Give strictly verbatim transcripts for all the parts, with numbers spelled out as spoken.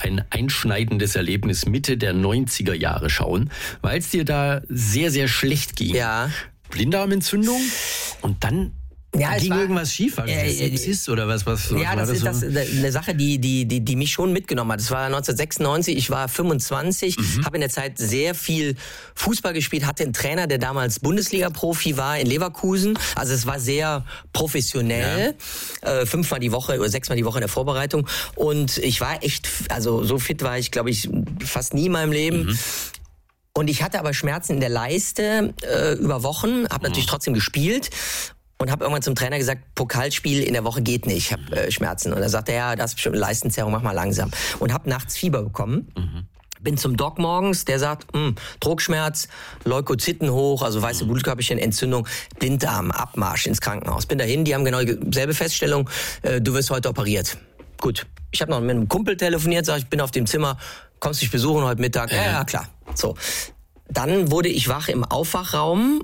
ein einschneidendes Erlebnis Mitte der neunziger Jahre schauen, weil es dir da sehr, sehr schlecht ging. Ja. Blinddarmentzündung und dann Ja, ging war, irgendwas schief, war äh, Sepsis oder was? was ja, was das war ist das so? das, eine Sache, die, die, die, die mich schon mitgenommen hat. Das war neunzehnhundertsechsundneunzig, ich war fünfundzwanzig, mhm. habe in der Zeit sehr viel Fußball gespielt, hatte einen Trainer, der damals Bundesliga-Profi war in Leverkusen. Also es war sehr professionell, ja. äh, fünfmal die Woche oder sechsmal die Woche in der Vorbereitung. Und ich war echt, also so fit war ich, glaube ich, fast nie in meinem Leben. Mhm. Und ich hatte aber Schmerzen in der Leiste äh, über Wochen, habe natürlich mhm. trotzdem gespielt. Und habe irgendwann zum Trainer gesagt, Pokalspiel in der Woche geht nicht, ich habe äh, Schmerzen. Und er sagte, ja, das ist bestimmt eine Leistenzerrung, mach mal langsam. Und habe nachts Fieber bekommen. Mhm. Bin zum Doc morgens, der sagt, mh, Druckschmerz, Leukozyten hoch, also weiße Blutkörperchen, Entzündung, Blinddarm, Abmarsch ins Krankenhaus. Bin dahin, die haben genau dieselbe Feststellung, äh, du wirst heute operiert. Gut, ich habe noch mit einem Kumpel telefoniert, sag ich bin auf dem Zimmer, kommst dich besuchen heute Mittag? Ja, ja, klar. So, dann wurde ich wach im Aufwachraum.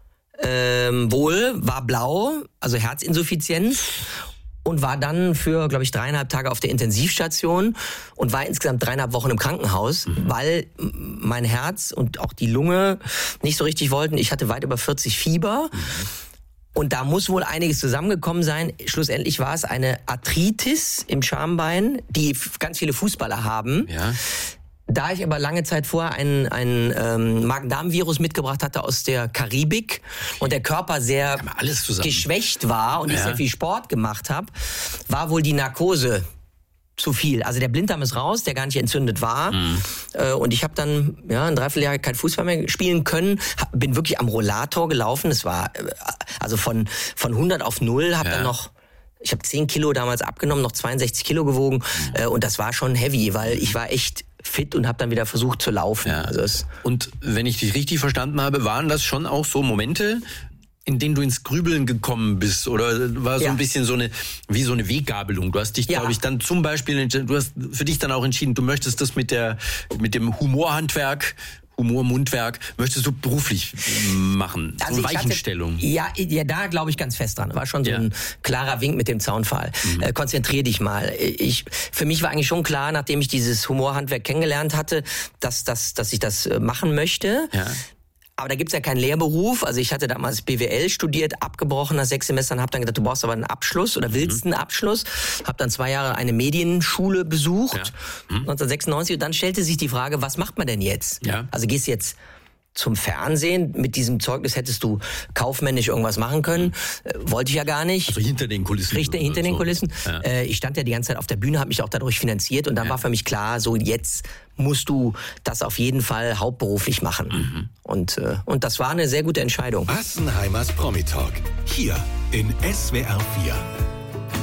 Ähm, wohl, war blau, also Herzinsuffizienz und war dann für, glaube ich, dreieinhalb Tage auf der Intensivstation und war insgesamt dreieinhalb Wochen im Krankenhaus, mhm. weil mein Herz und auch die Lunge nicht so richtig wollten. Ich hatte weit über vierzig Fieber. Mhm. Und da muss wohl einiges zusammengekommen sein. Schlussendlich war es eine Arthritis im Schambein, die ganz viele Fußballer haben. Ja. Da ich aber lange Zeit vorher ein, ein ähm, Magen-Darm-Virus mitgebracht hatte aus der Karibik und der Körper sehr geschwächt war und ja. ich sehr viel Sport gemacht habe, war wohl die Narkose zu viel. Also der Blinddarm ist raus, der gar nicht entzündet war. Mhm. Äh, und ich habe dann ja ein Dreivierteljahr kein Fußball mehr spielen können. Hab, bin wirklich am Rollator gelaufen. Es war äh, also von von hundert auf null. Habe ja. dann noch ich habe zehn Kilo damals abgenommen, noch zweiundsechzig Kilo gewogen. Mhm. Äh, und das war schon heavy, weil ich war echt fit und habe dann wieder versucht zu laufen. Ja. Also es und wenn ich dich richtig verstanden habe, waren das schon auch so Momente, in denen du ins Grübeln gekommen bist? Oder war so ja. ein bisschen so eine, wie so eine Weggabelung? Du hast dich, ja. glaube ich, dann zum Beispiel, du hast für dich dann auch entschieden, du möchtest das mit der, mit dem Humorhandwerk, Humor-Mundwerk, möchtest du beruflich machen? Also so Weichenstellung. Hatte, ja, ja, da glaube ich ganz fest dran. War schon so ja. ein klarer Wink mit dem Zaunpfahl. Mhm. Äh, konzentrier dich mal. Ich, für mich war eigentlich schon klar, nachdem ich dieses Humorhandwerk kennengelernt hatte, dass, dass, dass ich das machen möchte. Ja. Aber da gibt's ja keinen Lehrberuf. Also ich hatte damals B W L studiert, abgebrochen nach sechs Semestern, habe dann gedacht, du brauchst aber einen Abschluss oder willst einen Abschluss. Habe dann zwei Jahre eine Medienschule besucht, ja. mhm. neunzehnhundertsechsundneunzig. Und dann stellte sich die Frage, was macht man denn jetzt? Ja. Also gehst jetzt zum Fernsehen. Mit diesem Zeugnis hättest du kaufmännisch irgendwas machen können. Äh, wollte ich ja gar nicht. Also hinter den Kulissen. Richtig, hinter den so. Kulissen. Ja. Äh, ich stand ja die ganze Zeit auf der Bühne, habe mich auch dadurch finanziert. Und dann ja. war für mich klar, so jetzt musst du das auf jeden Fall hauptberuflich machen. Mhm. Und, äh, und das war eine sehr gute Entscheidung. Assenheimers Promi-Talk. Hier in S W R vier.